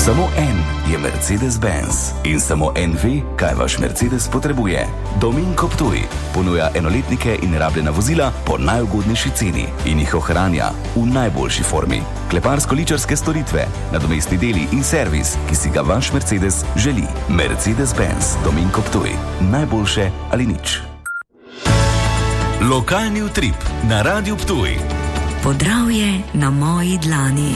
Samo en je Mercedes-Benz in samo en ve, kaj vaš Mercedes potrebuje. Dominko Ptuj ponuja enoletnike in rabljena vozila po najugodnejši ceni in jih ohranja v najboljši formi. Kleparsko-ličarske storitve, nadomestni deli in servis, ki si ga vaš Mercedes želi. Mercedes-Benz Dominko Ptuj. Najboljše ali nič. Lokalni utrip na Radiu Ptuj. Podravje na moji dlani.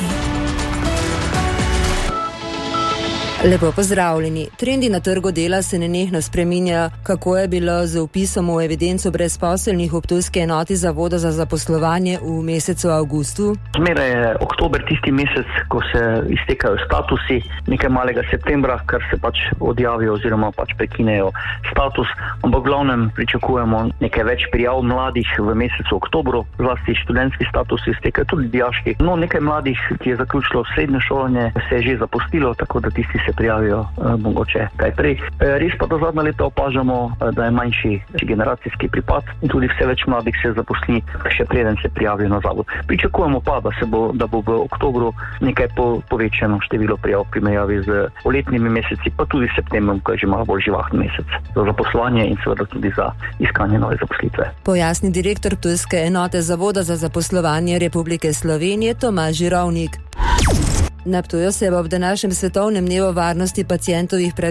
Lepo pozdravljeni. Trendi na trgu dela se nenehno spreminjajo. Kako je bilo z vpisom v evidenco brezposelnih v ptujski enoti Zavoda za zaposlovanje v mesecu avgustu? Zmeraj je oktober tisti mesec, ko se iztekajo statusi, nekaj malega septembra, kar se pač odjavijo oziroma pač prekinejo status, ampak v glavnem pričakujemo nekaj več prijav mladih v mesecu oktobru, zlasti študentski statusi iztekajo, tudi dijaški. No, nekaj mladih, ki je zaključilo srednje šolanje, se je že zaposlilo, tako da tisti se prijavijo mogoče kaj prej. Res pa do zadnja leta opažamo, da je manjši generacijski pripad in tudi vse več mladih se zaposli, še preden se prijavijo na zavod. Pričakujemo pa, da bo v oktobru nekaj povečano število prijav v primerjavi z poletnimi meseci, pa tudi septembrom, ko je že malo bolj živahni mesec za zaposlovanje in seveda tudi za iskanje nove zaposlitve. Pojasni direktor ptujske enote Zavoda za zaposlovanje Republike Slovenije Tomaž Žirovnik. Na Ptuju se bo ob današnjem svetovnem dnevu varnosti pacientovih pravic